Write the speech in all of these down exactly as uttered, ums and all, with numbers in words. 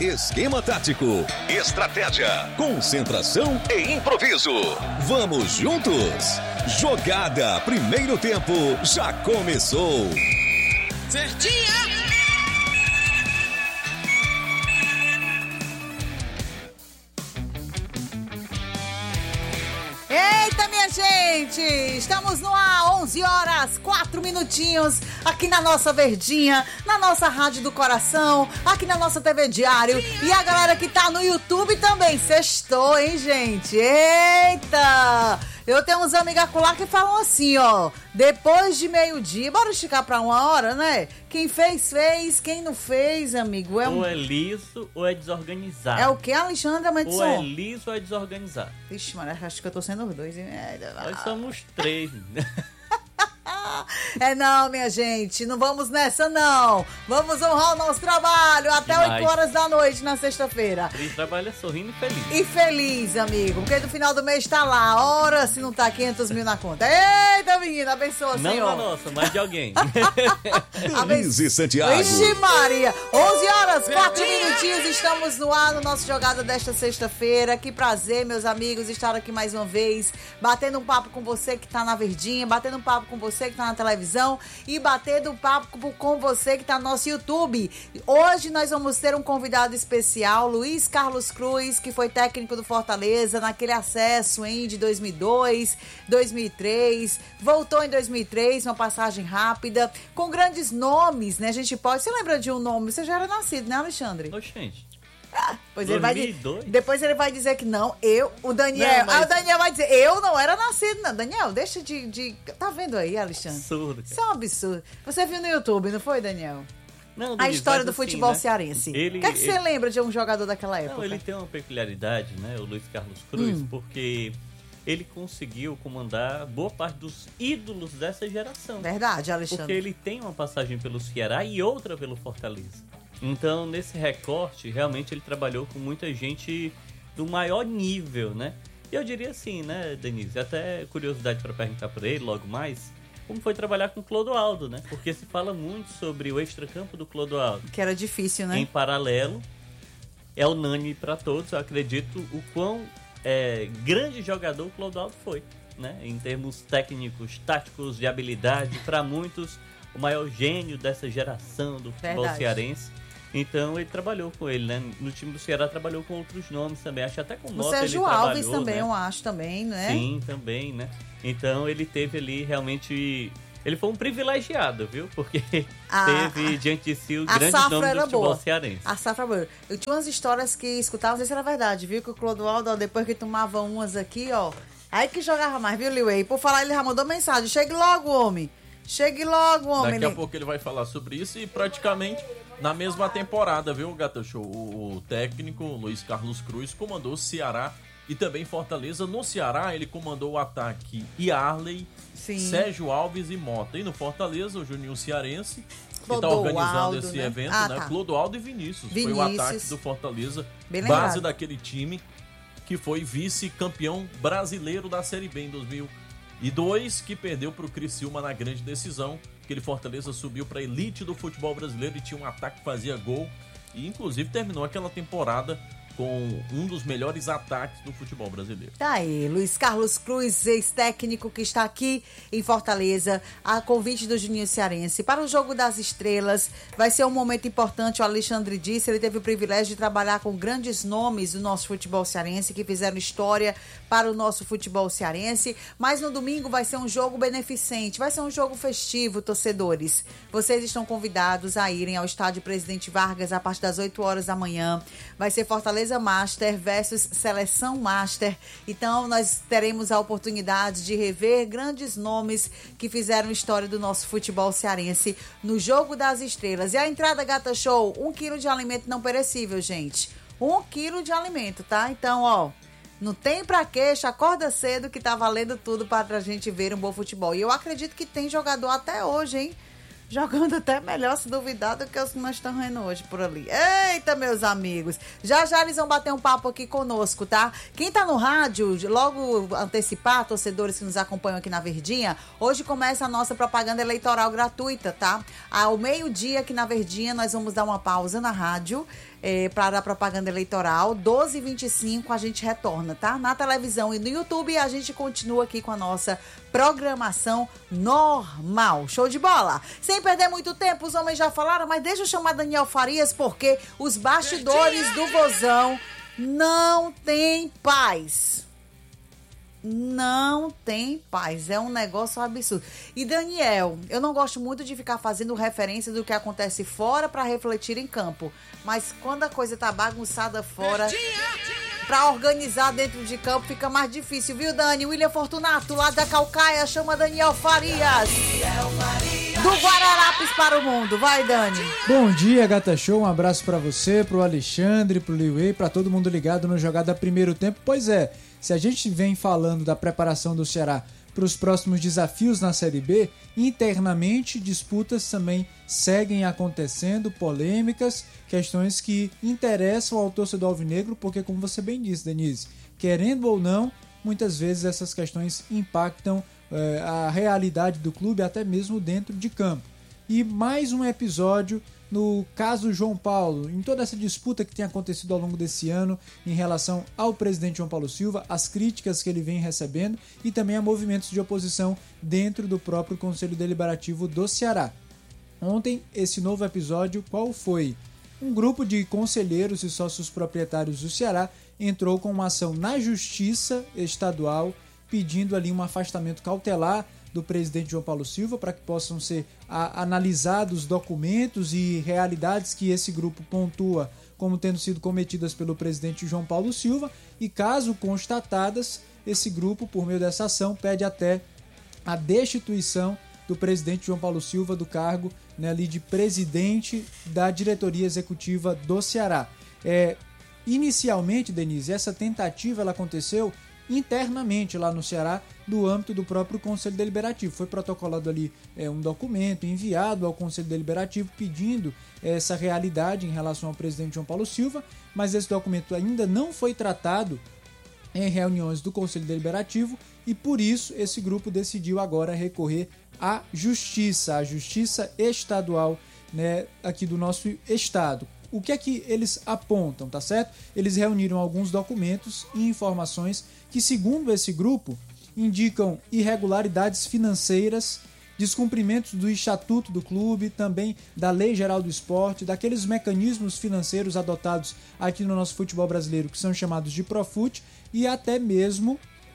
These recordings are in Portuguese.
Esquema tático, estratégia, concentração e improviso. Vamos juntos? Jogada primeiro tempo já começou. Certinha! Eita, minha gente! Estamos no ar, onze horas, quatro minutinhos, aqui na nossa Verdinha, na nossa Rádio do Coração, aqui na nossa T V Diário. E a galera que tá no YouTube também, sextou, hein, gente? Eita! Eu tenho uns amigos acolá que falam assim, ó, depois de meio-dia, bora esticar pra uma hora, né? Quem fez, fez, quem não fez, amigo, é um... Ou é liso ou é desorganizado. É o que, Alexandre Mendes? Ou é liso ou é desorganizado. Ixi, mano, acho que eu tô sendo os dois. Nós somos três. É não, minha gente, não vamos nessa não. Vamos honrar o nosso trabalho até oito horas da noite na sexta-feira. A gente trabalha sorrindo e feliz. E feliz, amigo, porque no final do mês tá lá. Ora, se não tá quinhentos mil na conta. Eita, menina, abençoa, não Senhor. Não da nossa, mas de alguém. Denise Santiago. Vixe Maria, onze horas, quatro minutinhos, estamos no ar no nosso Jogada desta sexta-feira. Que prazer, meus amigos, estar aqui mais uma vez, batendo um papo com você que tá na Verdinha, batendo um papo com você que tá na televisão e batendo um papo com você que tá no nosso YouTube. Hoje nós vamos ter um convidado especial, Luiz Carlos Cruz, que foi técnico do Fortaleza naquele acesso hein, de dois mil e dois, dois mil e três, voltou em dois mil e três, uma passagem rápida, com grandes nomes, né? A gente pode... Você lembra de um nome? Você já era nascido, né, Alexandre? Oxente. Ah, pois dois mil e ele dois? vai, depois ele vai dizer que não, eu, o Daniel, não, mas... ah, o Daniel vai dizer, eu não era nascido, não. Daniel, deixa de, de tá vendo aí, Alexandre? Absurdo. Isso é um absurdo. Você viu no YouTube, não foi, Daniel? Não, a história do assim, futebol né? cearense. Ele, o que é que ele... você lembra de um jogador daquela época? Não, ele tem uma peculiaridade, né, o Luiz Carlos Cruz, hum. porque ele conseguiu comandar boa parte dos ídolos dessa geração. Verdade, Alexandre. Porque ele tem uma passagem pelo Ceará e outra pelo Fortaleza. Então, nesse recorte, realmente ele trabalhou com muita gente do maior nível, né? E eu diria assim, né, Denise? Até curiosidade para perguntar para ele logo mais, como foi trabalhar com o Clodoaldo, né? Porque se fala muito sobre o extracampo do Clodoaldo. Que era difícil, né? Em paralelo, é unânime para todos, eu acredito, o quão é, grande jogador o Clodoaldo foi, né? Em termos técnicos, táticos, de habilidade, para muitos, o maior gênio dessa geração do futebol Verdade. cearense. Então ele trabalhou com ele, né? No time do Ceará trabalhou com outros nomes também. Acho até com o Mota ele Sérgio trabalhou, Alves também, né? eu acho também, né? Sim, também, né? Então ele teve ali realmente... Ele foi um privilegiado, viu? Porque a, teve a, diante de si o grande nome do futebol boa. cearense. A safra boa. Eu tinha umas histórias que escutava, não sei se era verdade, viu? Que o Clodoaldo, ó, depois que tomava umas aqui, ó... Aí que jogava mais, viu, Liway? Por falar, ele já mandou mensagem. Chegue logo, homem. Chegue logo, homem. Daqui a pouco ele vai falar sobre isso e praticamente... Na mesma temporada, viu, Gata Show? O, o técnico Luiz Carlos Cruz comandou o Ceará e também Fortaleza. No Ceará, ele comandou o ataque Yarley, Sim. Sérgio Alves e Mota. E no Fortaleza, o Juninho Cearense, que está organizando esse né? evento, ah, né? Tá. Clodoaldo e Vinícius. Vinícius. Foi o ataque do Fortaleza, Bem base lembrado. daquele time que foi vice-campeão brasileiro da Série B em dois mil e dois, que perdeu para o Criciúma na grande decisão. Aquele Fortaleza subiu para a elite do futebol brasileiro e tinha um ataque que fazia gol. E inclusive terminou aquela temporada com um dos melhores ataques do futebol brasileiro. Tá aí, Luiz Carlos Cruz, ex-técnico que está aqui em Fortaleza, a convite do Juninho Cearense para o Jogo das Estrelas. Vai ser um momento importante, o Alexandre disse, ele teve o privilégio de trabalhar com grandes nomes do nosso futebol cearense, que fizeram história para o nosso futebol cearense, mas no domingo vai ser um jogo beneficente, vai ser um jogo festivo, torcedores. Vocês estão convidados a irem ao estádio Presidente Vargas a partir das oito horas da manhã. Vai ser Fortaleza Master versus Seleção Master. Então nós teremos a oportunidade de rever grandes nomes que fizeram história do nosso futebol cearense no Jogo das Estrelas. E a entrada, Gata Show, um quilo de alimento não perecível, gente. Um quilo de alimento, tá? Então, ó, não tem pra queixa, acorda cedo que tá valendo tudo para a gente ver um bom futebol. E eu acredito que tem jogador até hoje, hein? jogando até melhor, se duvidar, do que os que nós estamos vendo hoje por ali. Eita, meus amigos. Já já eles vão bater um papo aqui conosco, tá? Quem tá no rádio, logo antecipar, torcedores que nos acompanham aqui na Verdinha, hoje começa a nossa propaganda eleitoral gratuita, tá? Ao meio-dia aqui na Verdinha, nós vamos dar uma pausa na rádio. É, para a propaganda eleitoral, doze e vinte e cinco a gente retorna, tá? Na televisão e no YouTube a gente continua aqui com a nossa programação normal. Show de bola! Sem perder muito tempo, os homens já falaram, mas deixa eu chamar Daniel Farias, porque os bastidores do Vozão não tem paz. Não tem paz, é um negócio absurdo. E Daniel, eu não gosto muito de ficar fazendo referência do que acontece fora para refletir em campo, mas quando a coisa tá bagunçada fora, para organizar dentro de campo fica mais difícil, viu, Dani? William Fortunato, lá da Calcaia, chama Daniel Farias. Do Guararapes para o mundo, vai, Dani. Bom dia, Gata Show, um abraço para você, pro Alexandre, pro Liwei, para todo mundo ligado no Jogada Primeiro Tempo. Pois é, se a gente vem falando da preparação do Ceará para os próximos desafios na Série B, internamente disputas também seguem acontecendo, polêmicas, questões que interessam ao torcedor alvinegro, porque, como você bem disse, Denise, querendo ou não, muitas vezes essas questões impactam eh, a realidade do clube, até mesmo dentro de campo. E mais um episódio no caso João Paulo, em toda essa disputa que tem acontecido ao longo desse ano em relação ao presidente João Paulo Silva, as críticas que ele vem recebendo e também a movimentos de oposição dentro do próprio Conselho Deliberativo do Ceará. Ontem, esse novo episódio, qual foi? Um grupo de conselheiros e sócios proprietários do Ceará entrou com uma ação na Justiça Estadual pedindo ali um afastamento cautelar do presidente João Paulo Silva para que possam ser a, analisados documentos e realidades que esse grupo pontua como tendo sido cometidas pelo presidente João Paulo Silva e, caso constatadas, esse grupo, por meio dessa ação, pede até a destituição do presidente João Paulo Silva do cargo, né, ali de presidente da diretoria executiva do Ceará. É, inicialmente, Denise, essa tentativa ela aconteceu internamente lá no Ceará, no âmbito do próprio Conselho Deliberativo. Foi protocolado ali é, um documento enviado ao Conselho Deliberativo pedindo é, essa realidade em relação ao presidente João Paulo Silva, mas esse documento ainda não foi tratado em reuniões do Conselho Deliberativo e por isso esse grupo decidiu agora recorrer à Justiça, à Justiça Estadual, né, aqui do nosso estado. O que é que eles apontam, tá certo? Eles reuniram alguns documentos e informações que, segundo esse grupo, indicam irregularidades financeiras, descumprimentos do estatuto do clube, também da Lei Geral do Esporte, daqueles mecanismos financeiros adotados aqui no nosso futebol brasileiro, que são chamados de Profut, e até mesmo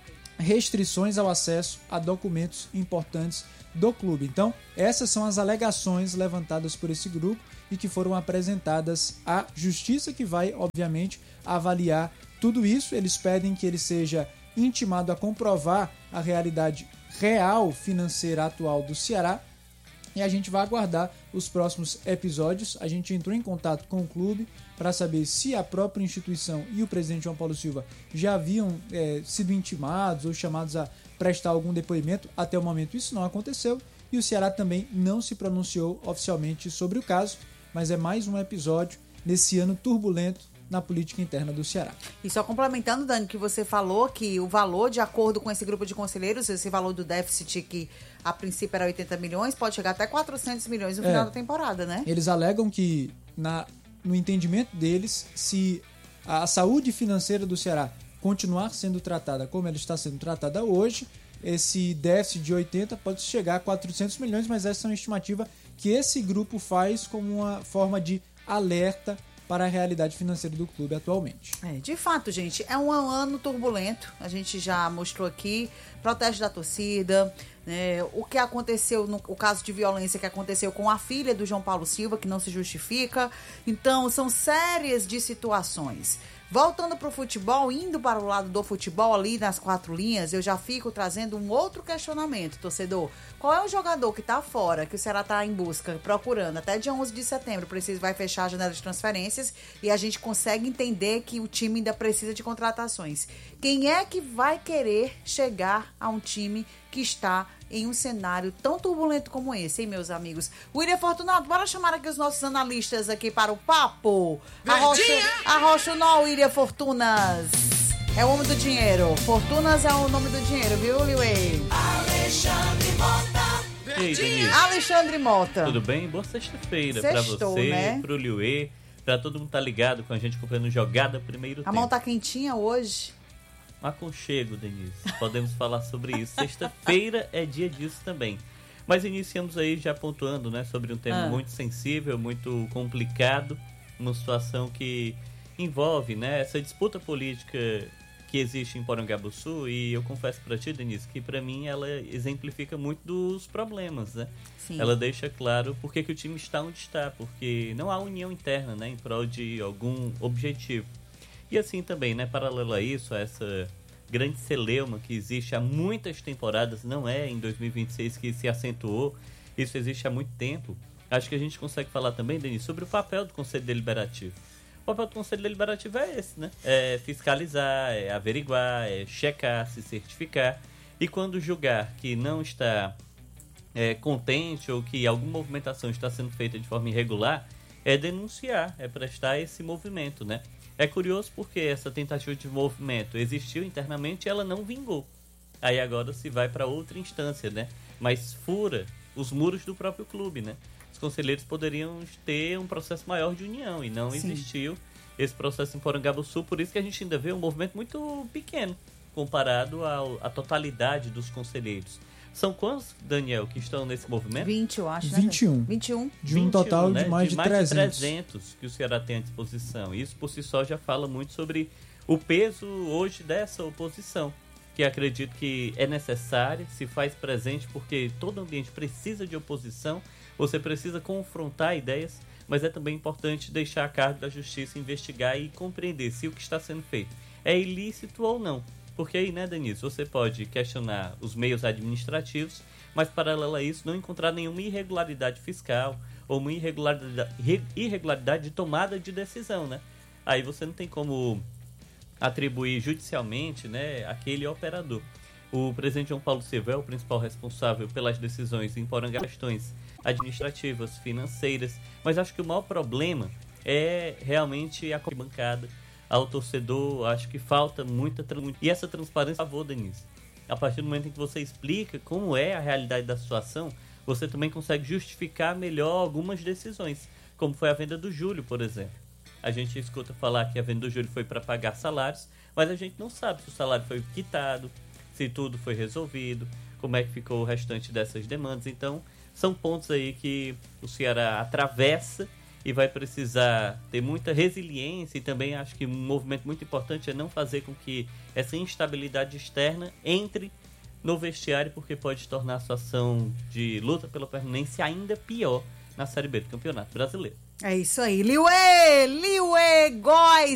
restrições ao acesso a documentos importantes do clube. Então, essas são as alegações levantadas por esse grupo e que foram apresentadas à Justiça, que vai, obviamente, avaliar tudo isso. Eles pedem que ele seja intimado a comprovar a realidade real financeira atual do Ceará e a gente vai aguardar os próximos episódios. A gente entrou em contato com o clube para saber se a própria instituição e o presidente João Paulo Silva já haviam é, sido intimados ou chamados a prestar algum depoimento. Até o momento isso não aconteceu e o Ceará também não se pronunciou oficialmente sobre o caso, mas é mais um episódio nesse ano turbulento na política interna do Ceará. E só complementando, Dani, que você falou que o valor, de acordo com esse grupo de conselheiros, esse valor do déficit que a princípio era oitenta milhões, pode chegar até quatrocentos milhões no final é, da temporada, né? Eles alegam que, na, no entendimento deles, se a, a saúde financeira do Ceará continuar sendo tratada como ela está sendo tratada hoje, esse déficit de oitenta pode chegar a quatrocentos milhões, mas essa é uma estimativa que esse grupo faz como uma forma de alerta para a realidade financeira do clube atualmente. É, de fato, gente, é um ano turbulento, a gente já mostrou aqui, protesto da torcida, né, o que aconteceu, no o caso de violência que aconteceu com a filha do João Paulo Silva, que não se justifica, então são séries de situações. Voltando para o futebol, indo para o lado do futebol ali nas quatro linhas, eu já fico trazendo um outro questionamento, torcedor. Qual é o jogador que está fora, que o Ceará está em busca, procurando? Até dia onze de setembro, precisa, vai fechar a janela de transferências e a gente consegue entender que o time ainda precisa de contratações. Quem é que vai querer chegar a um time que está em um cenário tão turbulento como esse, hein, meus amigos? William Fortunato, bora chamar aqui os nossos analistas aqui para o papo. Arrocha, arrocha o nó, William Fortunas. É o homem do dinheiro. Fortunas é o nome do dinheiro, viu, Liuê? Alexandre Mota. E aí, Denise? Alexandre Mota. Tudo bem? Boa sexta-feira pra Sextou, você, né? pro Liuê, pra todo mundo tá ligado com a gente acompanhando Jogada Primeiro A Tempo. mão tá quentinha hoje? Um aconchego, Denise. Podemos falar sobre isso. Sexta-feira é dia disso também. Mas iniciamos aí já pontuando, né, sobre um tema Ah. muito sensível, muito complicado, uma situação que envolve, né, essa disputa política que existe em Porangabuçu, e eu confesso pra ti, Denise, que pra mim ela exemplifica muito dos problemas, né? Sim. Ela deixa claro por que que o time está onde está, porque não há união interna, né, em prol de algum objetivo. E assim também, né, paralelo a isso, a essa grande celeuma que existe há muitas temporadas, não é em dois mil e vinte e seis que se acentuou, isso existe há muito tempo. Acho que a gente consegue falar também, Denis, sobre o papel do Conselho Deliberativo. O papel do Conselho Deliberativo é esse, né? É fiscalizar, é averiguar, é checar, se certificar. E quando julgar que não está é, contente ou que alguma movimentação está sendo feita de forma irregular, é denunciar, é prestar esse movimento, né? É curioso porque essa tentativa de movimento existiu internamente e ela não vingou. Aí agora se vai para outra instância, né? Mas fura os muros do próprio clube, né? Os conselheiros poderiam ter um processo maior de união e não Sim. existiu esse processo em Porangabuçu, por isso que a gente ainda vê um movimento muito pequeno comparado ao, à totalidade dos conselheiros. São quantos, Daniel, que estão nesse movimento? vinte, eu acho, né? vinte e um. vinte e um. De um vinte e um, total né? de mais de, trezentos. trezentos que o Ceará tem à disposição. Isso por si só já fala muito sobre o peso hoje dessa oposição, que acredito que é necessária, se faz presente, porque todo ambiente precisa de oposição, você precisa confrontar ideias, mas é também importante deixar a cargo da justiça investigar e compreender se o que está sendo feito é ilícito ou não. Porque aí, né, Denise, você pode questionar os meios administrativos, mas paralelo a isso não encontrar nenhuma irregularidade fiscal ou uma irregularidade, irregularidade de tomada de decisão, né? Aí você não tem como atribuir judicialmente, né, aquele operador. O presidente João Paulo Silva é o principal responsável pelas decisões em Poranga, questões administrativas, financeiras, mas acho que o maior problema é realmente a bancada. Ao torcedor, acho que falta muita transparência. E essa transparência, por favor, Denise, a partir do momento em que você explica como é a realidade da situação, você também consegue justificar melhor algumas decisões, como foi a venda do Júlio, por exemplo. A gente escuta falar que a venda do Júlio foi para pagar salários, mas a gente não sabe se o salário foi quitado, se tudo foi resolvido, como é que ficou o restante dessas demandas. Então, são pontos aí que o Ceará atravessa e vai precisar ter muita resiliência, e também acho que um movimento muito importante é não fazer com que essa instabilidade externa entre no vestiário, porque pode tornar a situação de luta pela permanência ainda pior na Série B do Campeonato Brasileiro. É isso aí. Liuê! Liuê! Góis!